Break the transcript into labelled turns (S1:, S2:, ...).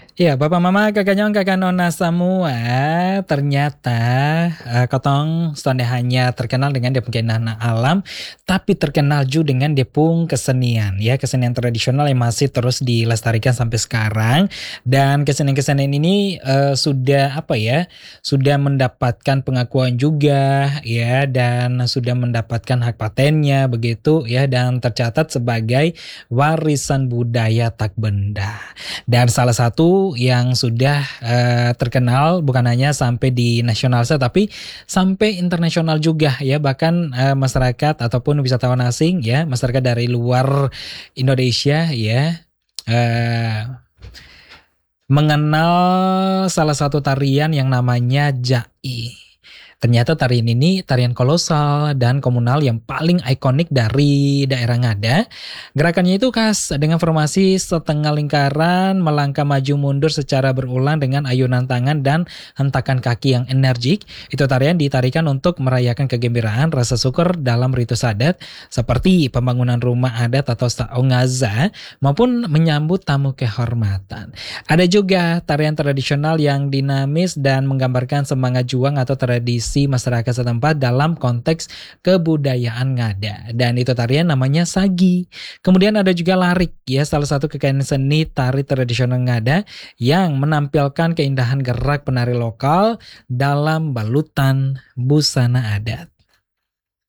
S1: Iya, Bapak Mama, Kakak Nyong, Kakak Nona semua, ternyata Kotong Stonde hanya terkenal dengan dia keindahan alam, tapi terkenal juga dengan dia kesenian, ya kesenian tradisional yang masih terus dilestarikan sampai sekarang. Dan kesenian-kesenian ini sudah apa ya, sudah mendapatkan pengakuan juga, ya, dan sudah mendapatkan hak patennya begitu, ya, dan tercatat sebagai warisan budaya tak benda. Dan salah satu yang sudah terkenal bukan hanya sampai di nasional saja tapi sampai internasional juga, ya, bahkan masyarakat ataupun wisatawan asing, ya, masyarakat dari luar Indonesia, ya, eh, mengenal salah satu tarian yang namanya Jai. Ternyata tarian ini tarian kolosal dan komunal yang paling ikonik dari daerah Ngada. Gerakannya itu khas dengan formasi setengah lingkaran, melangkah maju mundur secara berulang dengan ayunan tangan dan hentakan kaki yang energik. Itu tarian ditarikan untuk merayakan kegembiraan, rasa syukur dalam ritus adat seperti pembangunan rumah adat atau saongaza maupun menyambut tamu kehormatan. Ada juga tarian tradisional yang dinamis dan menggambarkan semangat juang atau tradisi masyarakat setempat dalam konteks kebudayaan Ngada. Dan itu tarian namanya Sagi. Kemudian ada juga Larik, ya, salah satu kekayaan seni tari tradisional Ngada yang menampilkan keindahan gerak penari lokal dalam balutan busana adat.